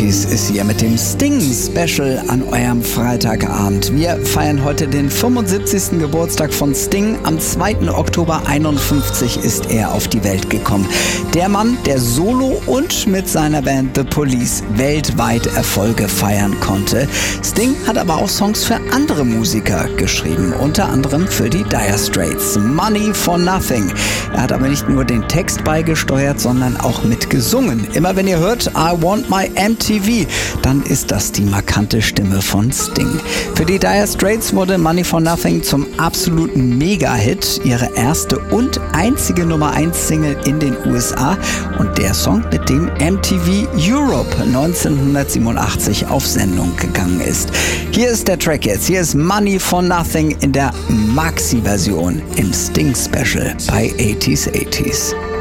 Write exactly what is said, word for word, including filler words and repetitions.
achtziger ist hier mit dem Sting-Special an eurem Freitagabend. Wir feiern heute den fünfundsiebzigsten Geburtstag von Sting. Am zweiten Oktober einundfünfzig ist er auf die Welt gekommen. Der Mann, der solo und mit seiner Band The Police weltweit Erfolge feiern konnte. Sting hat aber auch Songs für andere Musiker geschrieben, unter anderem für die Dire Straits. Money for Nothing. Er hat aber nicht nur den Text beigesteuert, sondern auch mitgesungen. Immer wenn ihr hört I Want My M T V, dann ist das die markante Stimme von Sting. Für die Dire Straits wurde Money for Nothing zum absoluten Mega-Hit, ihre erste und einzige Nummer eins Single in den U S A und der Song, mit dem M T V Europe neunzehnhundertsiebenundachtzig auf Sendung gegangen ist. Hier ist der Track jetzt. Hier ist Money for Nothing in der Maxi-Version im Sting-Special bei achtziger achtziger.